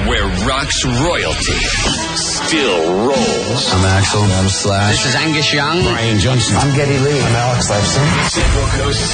where rock's royalty still rolls. I'm Axel. I'm Slash. This is Angus Young. Brian Johnson. I'm Geddy Lee. I'm Alex Lifeson. Central Coast